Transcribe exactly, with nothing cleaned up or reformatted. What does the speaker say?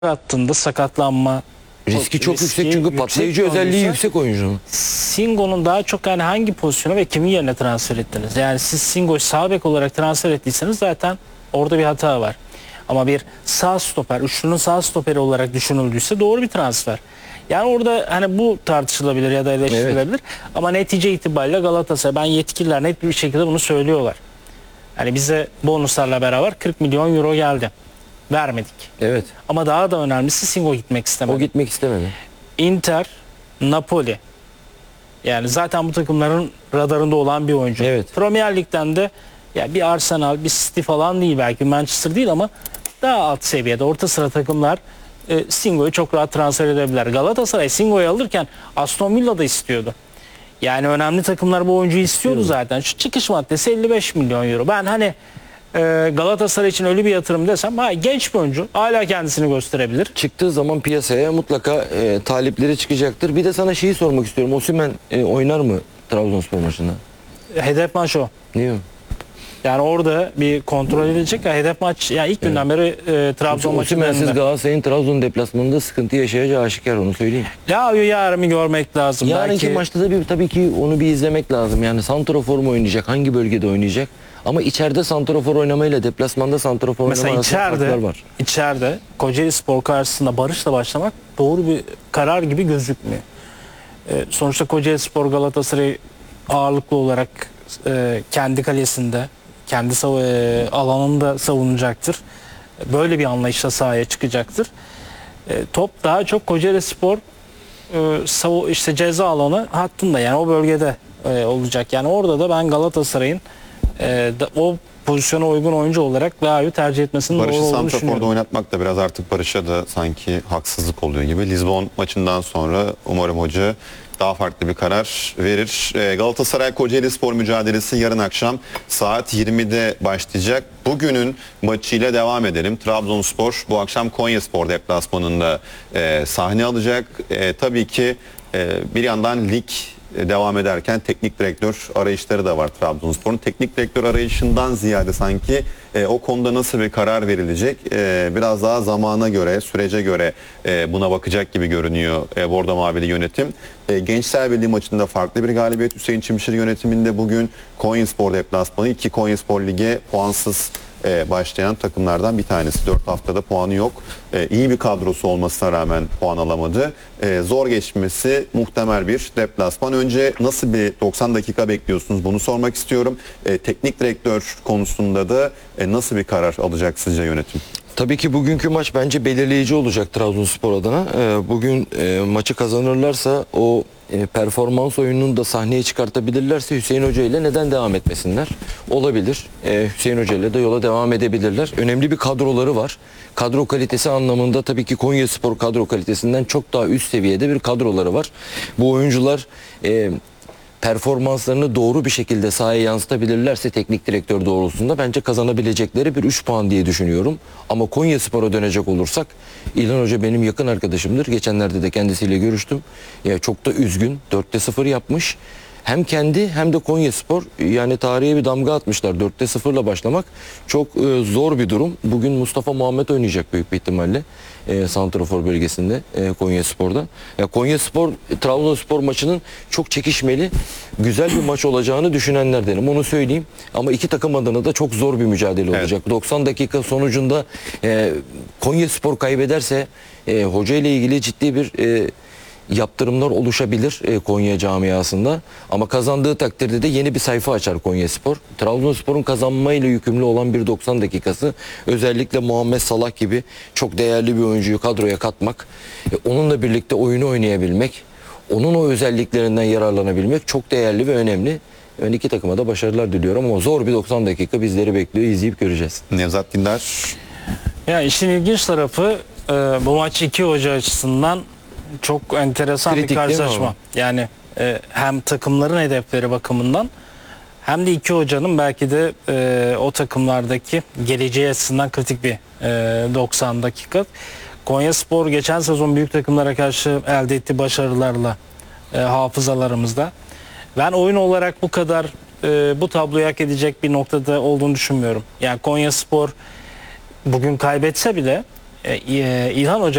attığında sakatlanma riski çok riski yüksek çünkü patlayıcı yüksek özelliği olursa, yüksek oyuncunun. Singo'nun daha çok yani hangi pozisyona ve kimin yerine transfer ettiniz? Yani siz Singo'yu sağ bek olarak transfer ettiyseniz zaten orada bir hata var. Ama bir sağ stoper, üçlünün sağ stoperi olarak düşünüldüyse doğru bir transfer. Yani orada hani bu tartışılabilir ya da eleştirilebilir. Evet. Ama netice itibariyle Galatasaray, ben yetkililer net bir şekilde bunu söylüyorlar. Yani bize bonuslarla beraber kırk milyon euro geldi. Vermedik. Evet. Ama daha da önemlisi Singo gitmek istemedi. O gitmek istemedi. Inter, Napoli. Yani zaten bu takımların radarında olan bir oyuncu. Evet. Premier Lig'den de ya bir Arsenal, bir City falan değil, belki Manchester değil ama daha alt seviyede orta sıra takımlar e, Singo'yu çok rahat transfer edebilirler. Galatasaray Singo'yu alırken Aston Villa da istiyordu. Yani önemli takımlar bu oyuncuyu istiyordu evet. zaten. Şu çıkış maddesi elli beş milyon euro. Ben hani e, Galatasaray için öyle bir yatırım desem, ha, genç bir oyuncu hala kendisini gösterebilir. Çıktığı zaman piyasaya mutlaka e, talipleri çıkacaktır. Bir de sana şeyi sormak istiyorum. Osimhen e, oynar mı Trabzonspor maçında? Hedef maç o. Niye? Yani orada bir kontrol edilecek. Hedef maç, yani ilk günden evet. beri e, Trabzon maçında. Osimhen'siz Galatasaray'ın Trabzon deplasmanında sıkıntı yaşayacağı aşikar, onu söyleyeyim. Ya yarın görmek lazım. Yarınki Belki... maçta da bir, tabii ki onu bir izlemek lazım. Yani santrafor mu oynayacak? Hangi bölgede oynayacak? Ama içeride santrafor oynamayla deplasmanda santrafor oynama arasında farklar var. İçeride Kocaeli Spor karşısında Barış'la başlamak doğru bir karar gibi gözükmüyor. E, sonuçta Kocaeli Spor Galatasaray ağırlıklı olarak e, kendi kalesinde, kendi e, alanında savunacaktır. Böyle bir anlayışla sahaya çıkacaktır. E, top daha çok Kocaeli Spor e, işte ceza alanı hattında, yani o bölgede e, olacak. Yani orada da ben Galatasaray'ın e, da, o pozisyona uygun oyuncu olarak daha iyi tercih etmesinin doğru olduğunu düşünüyorum. Barış'ı santraforda oynatmak da biraz artık Barış'a da sanki haksızlık oluyor gibi. Lisbon maçından sonra umarım hoca daha farklı bir karar verir. Galatasaray Kocaeli Spor mücadelesi yarın akşam saat yirmide başlayacak. Bugünün maçıyla devam edelim. Trabzonspor bu akşam Konyaspor deplasmanında e, sahne alacak. E, tabii ki e, bir yandan lig devam ederken teknik direktör arayışları da var Trabzonspor'un. Teknik direktör arayışından ziyade sanki e, o konuda nasıl bir karar verilecek e, biraz daha zamana göre, sürece göre e, buna bakacak gibi görünüyor e, Bordo Mavili yönetim. E, Gençler Birliği maçında farklı bir galibiyet. Hüseyin Çimşir yönetiminde bugün Konyaspor deplasmanı, iki Konyaspor Lig'e puansız e, başlayan takımlardan bir tanesi. dört haftada puanı yok. E, iyi bir kadrosu olmasına rağmen puan alamadı. E, zor geçmesi muhtemel bir deplasman. Önce nasıl bir doksan dakika bekliyorsunuz, bunu sormak istiyorum. E, teknik direktör konusunda da e, nasıl bir karar alacak sizce yönetim? Tabii ki bugünkü maç bence belirleyici olacak Trabzonspor adına. E, bugün e, maçı kazanırlarsa, o e, performans oyununu da sahneye çıkartabilirlerse Hüseyin Hoca ile neden devam etmesinler? Olabilir. E, Hüseyin Hoca ile de yola devam edebilirler. Önemli bir kadroları var. Kadro kalitesi anlamında tabii ki Konyaspor kadro kalitesinden çok daha üst seviyede bir kadroları var. Bu oyuncular e, performanslarını doğru bir şekilde sahaya yansıtabilirlerse teknik direktör doğrultusunda bence kazanabilecekleri bir üç puan diye düşünüyorum. Ama Konyaspor'a dönecek olursak, İlhan Hoca benim yakın arkadaşımdır. Geçenlerde de kendisiyle görüştüm. Ya çok da üzgün. dörtte sıfır yapmış. Hem kendi hem de Konyaspor yani tarihe bir damga atmışlar. dörtte sıfırla başlamak çok e, zor bir durum. Bugün Mustafa Muhammed oynayacak büyük bir ihtimalle e, santrafor bölgesinde e, Konyaspor'da. Ya Konyaspor Trabzonspor maçının çok çekişmeli, güzel bir maç olacağını düşünenlerdenim. Onu söyleyeyim. Ama iki takım adına da çok zor bir mücadele olacak. Evet. doksan dakika sonucunda e, Konyaspor kaybederse e, hoca ile ilgili ciddi bir e, yaptırımlar oluşabilir e, Konya camiasında. Ama kazandığı takdirde de yeni bir sayfa açar Konyaspor. Trabzonspor'un kazanmayla yükümlü olan bir doksan dakikası, özellikle Muhammed Salah gibi çok değerli bir oyuncuyu kadroya katmak, e, onunla birlikte oyunu oynayabilmek, onun o özelliklerinden yararlanabilmek çok değerli ve önemli. Ben iki takıma da başarılar diliyorum ama zor bir doksan dakika bizleri bekliyor. İzleyip göreceğiz. Nevzat Dindar. Ya işin ilginç tarafı e, bu maç iki hoca açısından çok enteresan kritik bir karşılaşma. Yani e, hem takımların hedefleri bakımından hem de iki hocanın belki de e, o takımlardaki geleceği açısından kritik bir e, doksan dakika. Konyaspor geçen sezon büyük takımlara karşı elde ettiği başarılarla e, hafızalarımızda. Ben oyun olarak bu kadar e, bu tabloyu hak edecek bir noktada olduğunu düşünmüyorum. Yani Konyaspor bugün kaybetse bile e, e, İlhan Hoca